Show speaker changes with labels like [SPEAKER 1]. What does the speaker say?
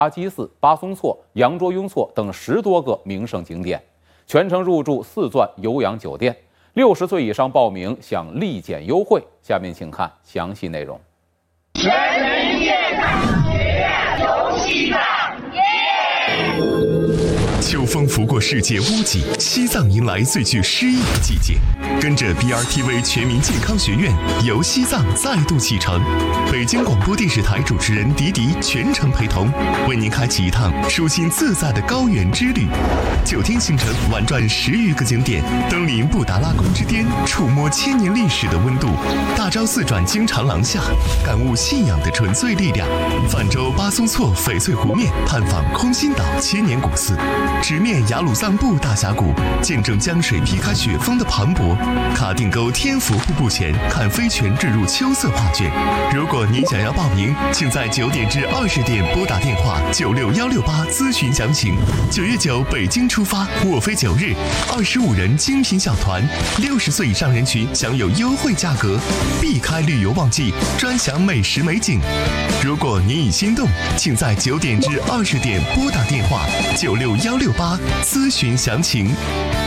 [SPEAKER 1] 巴基寺、巴松措、羊卓雍措等10多个名胜景点，全程入住4钻酉阳酒店。60岁以上报名享立减优惠。下面请看详细内容。
[SPEAKER 2] 全民健康学院游西藏，
[SPEAKER 3] 秋风拂过世界屋脊，西藏迎来最具诗意的季节。跟着 BRTV 全民健康学院游西藏再度启程，北京广播电视台主持人迪迪全程陪同，为您开启一趟舒心自在的高原之旅。9天行程玩转10余个景点，登临布达拉宫之巅，触摸1000年历史的温度；大昭寺转经长廊下，感悟信仰的纯粹力量；泛舟巴松措翡翠湖面，探访空心岛千年古寺；直面雅鲁藏布大峡谷，见证江水劈开雪峰的磅礴；卡定沟天府瀑布前，看飞泉坠入秋色画卷。如果您想要报名，请在9点至20点拨打电话96168咨询详情。9月9北京出发，沃飞9日，25人精品小团，60岁以上人群享有优惠价格，避开旅游旺季，专享美食美景。如果您已心动，请在9点至20点拨打电话96168咨询详情。